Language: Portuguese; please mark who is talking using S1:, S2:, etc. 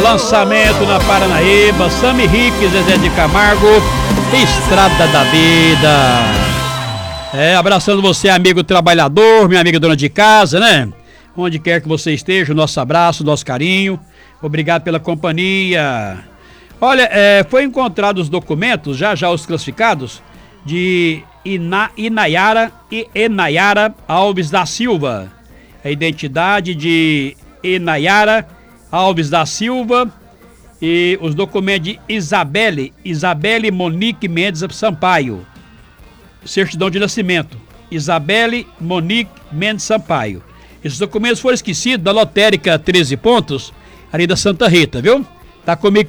S1: Lançamento na Paranaíba, Sami Rick, Zezé de Camargo, Estrada da Vida. Abraçando você, amigo trabalhador, minha amiga dona de casa, né? Onde quer que você esteja, o nosso abraço, o nosso carinho. Obrigado pela companhia. Olha, foi encontrado os documentos, já os classificados, de Inayara e Enayara Alves da Silva. A identidade de Enayara Alves da Silva e os documentos de Isabelle Monique Mendes Sampaio. Certidão de nascimento, Isabelle Monique Mendes Sampaio. Esses documentos foram esquecidos da lotérica 13 pontos, ali da Santa Rita, viu? Tá comigo